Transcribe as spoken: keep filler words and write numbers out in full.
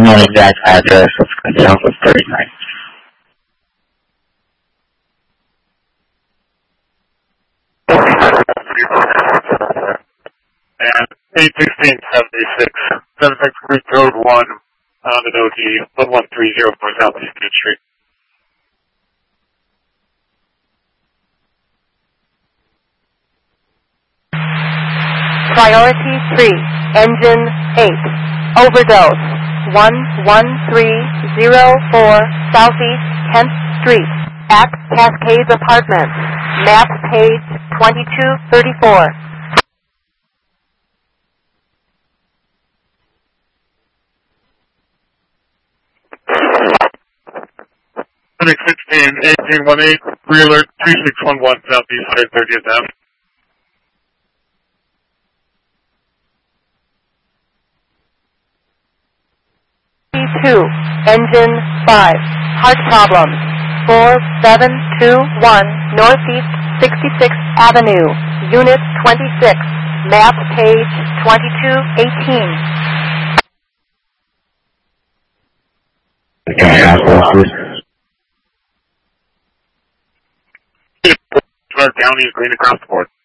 know the exact address of Gonzales thirty-nine. And eight sixteen seventy-six, seven six Creek Road one, on the O T, one one three zero four Southeast State Street. Priority three, engine eight, overdose, one one three zero four Southeast tenth Street, at Cascades Apartments, map page twenty-two thirty-four. seven sixteen eighteen eighteen, Wheeler, two six one one Southeast thirtieth Avenue. two, engine five, heart problems, four seven two one Northeast sixty-sixth Avenue, Unit twenty-six, map page twenty-two eighteen. Can I ask one, please? County is green across the board.